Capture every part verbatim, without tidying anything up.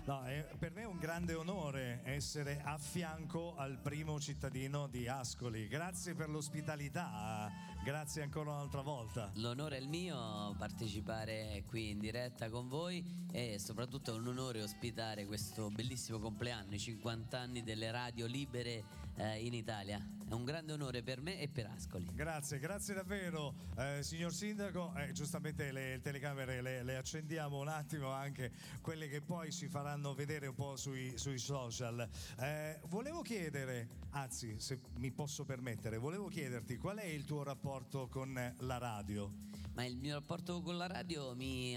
No, è, per me è un grande onore essere a fianco al primo cittadino di Ascoli. Grazie per l'ospitalità, grazie ancora un'altra volta. L'onore è il mio partecipare qui in diretta con voi e soprattutto è un onore ospitare questo bellissimo compleanno, i cinquanta anni delle radio libere eh, in Italia. È un grande onore per me e per Ascoli. Grazie, grazie davvero eh, signor Sindaco. Eh, giustamente le telecamere le, le accendiamo un attimo, anche quelle che poi si faranno vedere un po' sui, sui social. Eh, volevo chiedere, anzi se mi posso permettere, volevo chiederti qual è il tuo rapporto con la radio? Ma il mio rapporto con la radio mi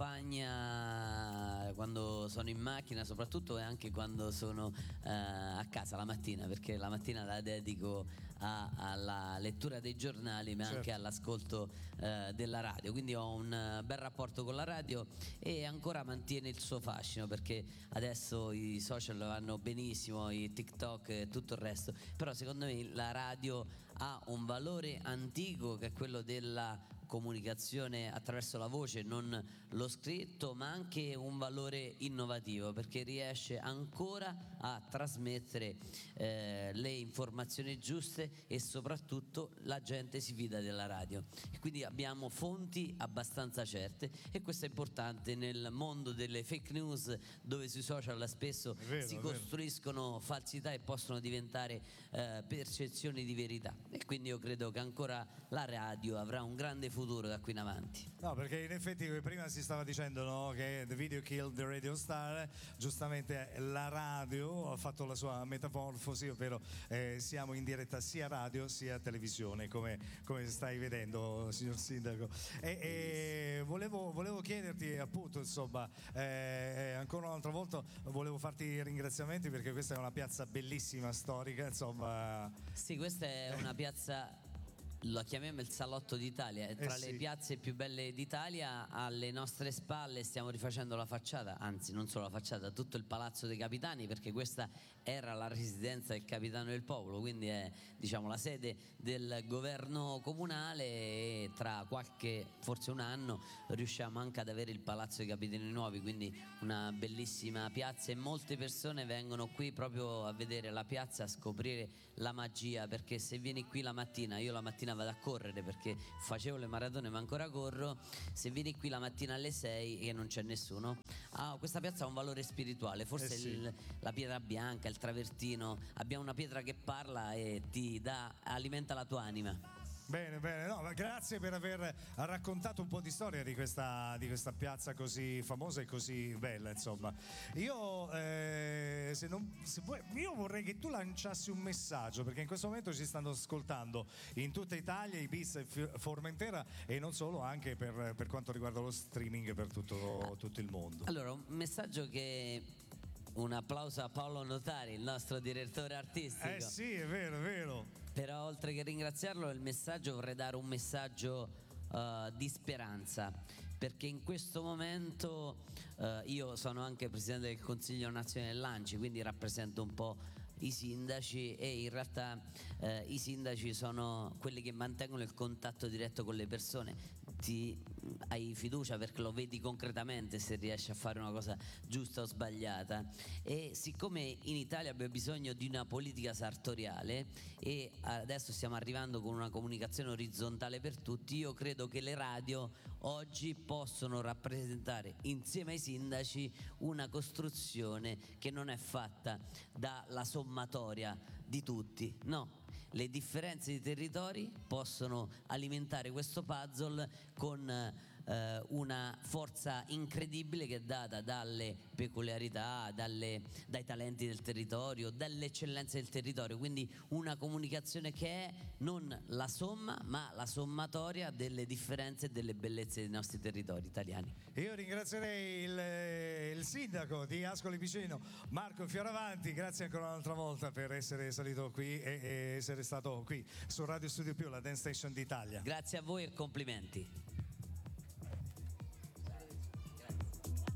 accompagna quando sono in macchina, soprattutto, e anche quando sono eh, a casa la mattina, perché la mattina la dedico a, alla lettura dei giornali, ma certo, anche all'ascolto eh, della radio. Quindi ho un bel rapporto con la radio e ancora mantiene il suo fascino, perché adesso i social vanno benissimo, i TikTok e tutto il resto, però secondo me la radio ha un valore antico, che è quello della comunicazione attraverso la voce, non lo scritto, ma anche un valore innovativo, perché riesce ancora a trasmettere eh, le informazioni giuste e soprattutto la gente si fida della radio, e quindi abbiamo fonti abbastanza certe, e questo è importante nel mondo delle fake news, dove sui social spesso vero, si costruiscono falsità e possono diventare eh, percezioni di verità, e quindi io credo che ancora la radio avrà un grande futuro da qui in avanti. No, perché in effetti prima si stava dicendo, no, che the video killed the radio star. Giustamente la radio ha fatto la sua metamorfosi, ovvero eh, siamo in diretta sia radio sia televisione, come, come stai vedendo, signor Sindaco. E, e volevo, volevo chiederti appunto, insomma, eh, ancora un'altra volta volevo farti i ringraziamenti, perché questa è una piazza bellissima, storica, insomma. Sì, questa è una piazza, lo chiamiamo il Salotto d'Italia, è tra eh sì. le piazze più belle d'Italia. Alle nostre spalle stiamo rifacendo la facciata, anzi non solo la facciata, tutto il Palazzo dei Capitani, perché questa era la residenza del capitano del popolo, quindi è, diciamo, la sede del governo comunale, e tra qualche, forse un anno, riusciamo anche ad avere il Palazzo dei Capitani nuovi, quindi una bellissima piazza, e molte persone vengono qui proprio a vedere la piazza, a scoprire la magia, perché se vieni qui la mattina, io la mattina vado a correre perché facevo le maratone ma ancora corro, se vieni qui la mattina alle sei e non c'è nessuno, ah, questa piazza ha un valore spirituale, forse eh sì. il, la pietra bianca, il travertino, abbiamo una pietra che parla e ti dà, alimenta la tua anima. Bene, bene, no, ma grazie per aver raccontato un po' di storia di questa, di questa piazza così famosa e così bella, insomma. Io, eh, se non, se vuoi, io vorrei che tu lanciassi un messaggio, perché in questo momento ci stanno ascoltando in tutta Italia, Ibiza e Formentera, e non solo, anche per, per quanto riguarda lo streaming per tutto, tutto il mondo. Allora, un messaggio che... Un applauso a Paolo Notari, il nostro direttore artistico. Eh sì, è vero, è vero. Però oltre che ringraziarlo, il messaggio, vorrei dare un messaggio uh, di speranza, perché in questo momento uh, io sono anche presidente del Consiglio Nazionale dell'A N C I, quindi rappresento un po' i sindaci, e in realtà eh, i sindaci sono quelli che mantengono il contatto diretto con le persone. Ti hai fiducia perché lo vedi concretamente se riesci a fare una cosa giusta o sbagliata, e siccome in Italia abbiamo bisogno di una politica sartoriale e adesso stiamo arrivando con una comunicazione orizzontale per tutti, io credo che le radio oggi possono rappresentare insieme ai sindaci una costruzione che non è fatta dalla sommatoria di tutti, no, le differenze di territori possono alimentare questo puzzle con eh, una forza incredibile che è data dalle peculiarità, dalle, dai talenti del territorio, dalle eccellenze del territorio, quindi una comunicazione che è non la somma ma la sommatoria delle differenze e delle bellezze dei nostri territori italiani. Io ringrazierei il, il sindaco di Ascoli Piceno, Marco Fioravanti, grazie ancora un'altra volta per essere salito qui e, e essere stato qui su Radio Studio Più, la Dance Station d'Italia. Grazie a voi e complimenti.